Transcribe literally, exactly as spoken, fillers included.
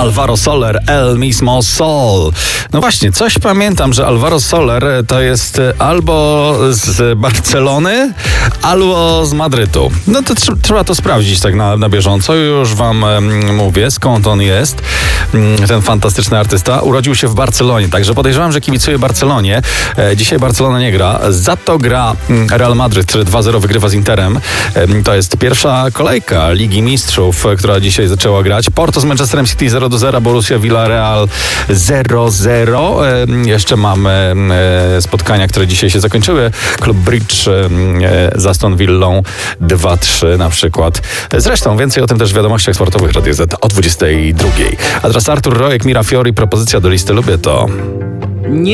Alvaro Soler, El Mismo Sol. No właśnie, coś pamiętam, że Alvaro Soler to jest albo z Barcelony, albo z Madrytu. No to tr- trzeba to sprawdzić tak na, na bieżąco. Już wam um, mówię, skąd on jest. Ten fantastyczny artysta urodził się w Barcelonie, także podejrzewam, że kibicuje Barcelonie. E, dzisiaj Barcelona nie gra, za to gra Real Madryt, który dwa zero wygrywa z Interem. E, to jest pierwsza kolejka Ligi Mistrzów, która dzisiaj zaczęła grać. Porto z Manchesterem City zero do zera, Borussia Villarreal zero zero. E, jeszcze mamy e, spotkania, które dzisiaj się zakończyły. Klub Bridge e, z Aston Villą dwa trzy na przykład. Zresztą więcej o tym też w wiadomościach sportowych Radio Z o dwudziestej drugiej. A teraz Artur Rojek, Mira Fiori, propozycja do listy Lubię to. Nie